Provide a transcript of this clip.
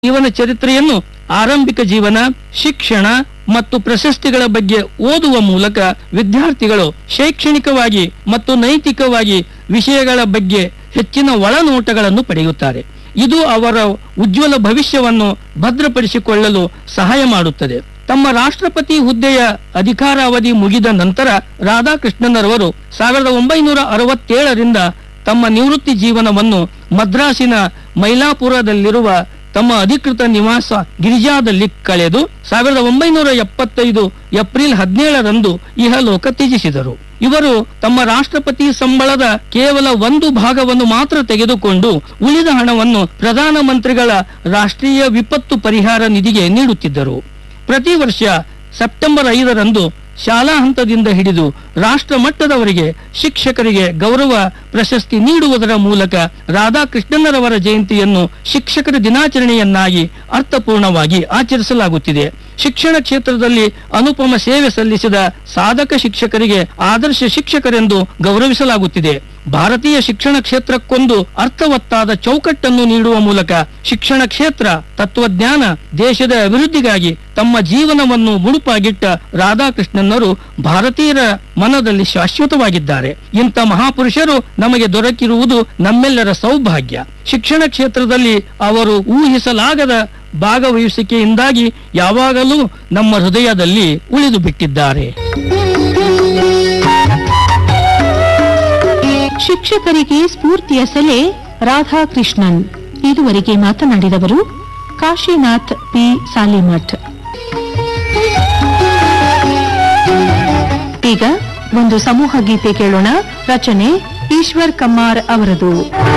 ಜೀವನ ಚರಿತ್ರೆಯನ್ನು ಆರಂಭಿಕ ಜೀವನ, ಶಿಕ್ಷಣ ಮತ್ತು ಪ್ರಶಸ್ತಿಗಳ ಬಗ್ಗೆ ಓದುವ ಮೂಲಕ ವಿದ್ಯಾರ್ಥಿಗಳು ಶೈಕ್ಷಣಿಕವಾಗಿ ಮತ್ತು ನೈತಿಕವಾಗಿ ವಿಷಯಗಳ ಬಗ್ಗೆ ಹೆಚ್ಚಿನ ಒಳನೋಟಗಳನ್ನು ಪಡೆಯುತ್ತಾರೆ. ಇದು ಅವರ ಉಜ್ವಲ ಭವಿಷ್ಯವನ್ನು ಭದ್ರಪಡಿಸಿಕೊಳ್ಳಲು ಸಹಾಯ ಮಾಡುತ್ತದೆ. ತಮ್ಮ ರಾಷ್ಟ್ರಪತಿ ಹುದ್ದೆಯ ಅಧಿಕಾರಾವಧಿ ಮುಗಿದ ನಂತರ ರಾಧಾಕೃಷ್ಣನ್ರವರು 1967ರಿಂದ ತಮ್ಮ ನಿವೃತ್ತಿ ಜೀವನವನ್ನು ಮದ್ರಾಸಿನ ಮೈಲಾಪುರದಲ್ಲಿರುವ ತಮ್ಮ ಅಧಿಕೃತ ನಿವಾಸ ಗಿರಿಜಾದಲ್ಲಿ ಕಳೆದು 1975 ಏಪ್ರಿಲ್ 17ರಂದು ಇಹಲೋಕ ತ್ಯಜಿಸಿದರು. ಇವರು ತಮ್ಮ ರಾಷ್ಟ್ರಪತಿ ಸಂಬಳದ ಕೇವಲ ಒಂದು ಭಾಗವನ್ನು ಮಾತ್ರ ತೆಗೆದುಕೊಂಡು ಉಳಿದ ಹಣವನ್ನು ಪ್ರಧಾನಮಂತ್ರಿಗಳ ರಾಷ್ಟ್ರೀಯ ವಿಪತ್ತು ಪರಿಹಾರ ನಿಧಿಗೆ ನೀಡುತ್ತಿದ್ದರು. ಪ್ರತಿ ವರ್ಷ ಸೆಪ್ಟೆಂಬರ್ 5ರಂದು ಶಾಲಾ ಹಂತದಿಂದ ಹಿಡಿದು ರಾಷ್ಟ್ರ ಮಟ್ಟದವರೆಗೆ ಶಿಕ್ಷಕರಿಗೆ ಗೌರವ ಪ್ರಶಸ್ತಿ ನೀಡುವುದರ ಮೂಲಕ ರಾಧಾಕೃಷ್ಣನ್ರವರ ಜಯಂತಿಯನ್ನು ಶಿಕ್ಷಕರ ದಿನಾಚರಣೆಯನ್ನಾಗಿ ಅರ್ಥಪೂರ್ಣವಾಗಿ ಆಚರಿಸಲಾಗುತ್ತಿದೆ. ಶಿಕ್ಷಣ ಕ್ಷೇತ್ರದಲ್ಲಿ ಅನುಪಮ ಸೇವೆ ಸಲ್ಲಿಸಿದ ಸಾಧಕ ಶಿಕ್ಷಕರಿಗೆ ಆದರ್ಶ ಶಿಕ್ಷಕರೆಂದು ಗೌರವಿಸಲಾಗುತ್ತಿದೆ. ಭಾರತೀಯ ಶಿಕ್ಷಣ ಕ್ಷೇತ್ರಕ್ಕೊಂದು ಅರ್ಥವತ್ತಾದ ಚೌಕಟ್ಟನ್ನು ನೀಡುವ ಮೂಲಕ ಶಿಕ್ಷಣ ಕ್ಷೇತ್ರ ತತ್ವಜ್ಞಾನ ದೇಶದ ಅಭಿವೃದ್ಧಿಗಾಗಿ ತಮ್ಮ ಜೀವನವನ್ನು ಮುಡುಪಾಗಿಟ್ಟ ರಾಧಾಕೃಷ್ಣನ್ನರು ಭಾರತೀಯರ ಮನದಲ್ಲಿ ಶಾಶ್ವತವಾಗಿದ್ದಾರೆ. ಇಂಥ ಮಹಾಪುರುಷರು ನಮಗೆ ದೊರಕಿರುವುದು ನಮ್ಮೆಲ್ಲರ ಸೌಭಾಗ್ಯ. ಶಿಕ್ಷಣ ಕ್ಷೇತ್ರದಲ್ಲಿ ಅವರು ಊಹಿಸಲಾಗದ ಭಾಗವಹಿಸುವಿಕೆಯಿಂದಾಗಿ ಯಾವಾಗಲೂ ನಮ್ಮ ಹೃದಯದಲ್ಲಿ ಉಳಿದು ಬಿಟ್ಟಿದ್ದಾರೆ. ಶಿಕ್ಷಕರಿಗೆ ಸ್ಫೂರ್ತಿಯ ಸೆಲೆ ರಾಧಾಕೃಷ್ಣನ್. ಇದುವರೆಗೆ ಮಾತನಾಡಿದವರು ಕಾಶಿನಾಥ್ ಪಿ ಸಾಲಿಮಠ್. ಈಗ ಒಂದು ಸಮೂಹ ಗೀತೆ ಕೇಳೋಣ. ರಚನೆ ಈಶ್ವರ್ ಕಮ್ಮಾರ್ ಅವರದು.